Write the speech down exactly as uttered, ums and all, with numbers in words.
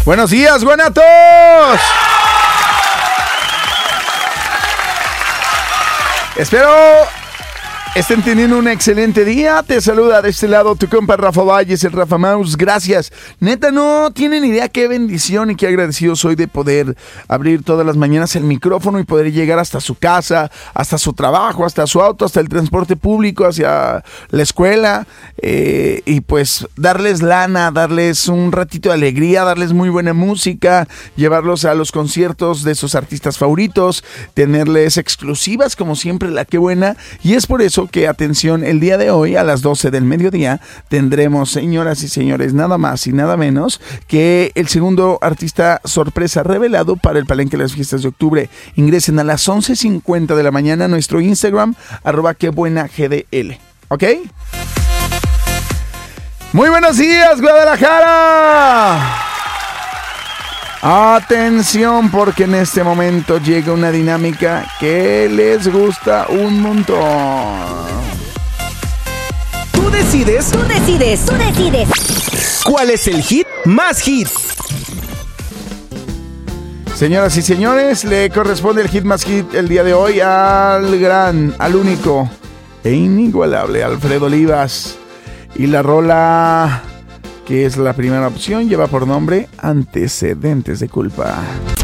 Buenos días, guanatos. Espero estén teniendo un excelente día. Te saluda de este lado tu compa Rafa Valles, el Rafa Mouse. Gracias. Neta, no tienen idea qué bendición y qué agradecido soy de poder abrir todas las mañanas el micrófono y poder llegar hasta su casa, hasta su trabajo, hasta su auto, hasta el transporte público, hacia la escuela. Eh, y pues darles lana, darles un ratito de alegría, darles muy buena música, llevarlos a los conciertos de sus artistas favoritos, tenerles exclusivas como siempre, la que buena. Y es por eso que, atención, el día de hoy a las doce del mediodía tendremos, señoras y señores, nada más y nada menos que el segundo artista sorpresa revelado para el Palenque de las Fiestas de Octubre. Ingresen a las once cincuenta de la mañana a nuestro Instagram, arroba que buena G D L. ¿Ok? Muy buenos días, Guadalajara. Atención, porque en este momento llega una dinámica que les gusta un montón. Tú decides. Tú decides. Tú decides. ¿Cuál es el hit más hit? Señoras y señores, le corresponde el hit más hit el día de hoy al gran, al único e inigualable Alfredo Olivas. Y la rola, que es la primera opción, lleva por nombre Antecedentes de Culpa.